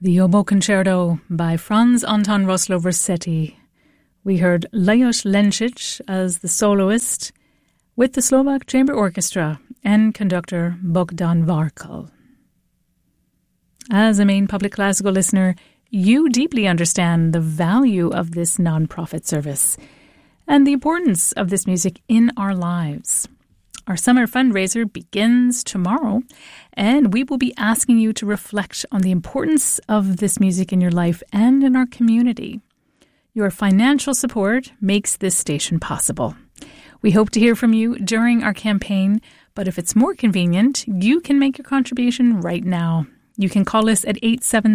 The Oboe Concerto by Franz Anton Roslo-Versetti. We heard Lajos Lencic as the soloist with the Slovak Chamber Orchestra and conductor Bogdan Varkal. As a main public classical listener, you deeply understand the value of this non-profit service and the importance of this music in our lives. Our summer fundraiser begins tomorrow, and we will be asking you to reflect on the importance of this music in your life and in our community. Your financial support makes this station possible. We hope to hear from you during our campaign, but if it's more convenient, you can make your contribution right now. You can call us at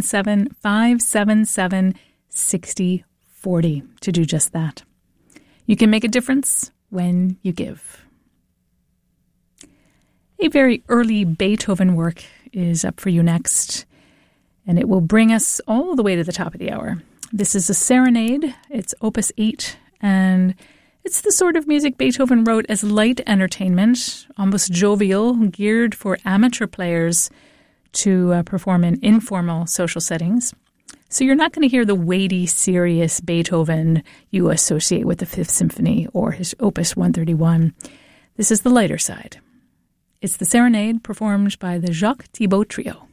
877-577-6040 to do just that. You can make a difference when you give. A very early Beethoven work is up for you next, and it will bring us all the way to the top of the hour. This is a serenade. It's Opus 8, and it's the sort of music Beethoven wrote as light entertainment, almost jovial, geared for amateur players to perform in informal social settings. So you're not going to hear the weighty, serious Beethoven you associate with the Fifth Symphony or his Opus 131. This is the lighter side. It's the serenade performed by the Jacques Thibaud Trio.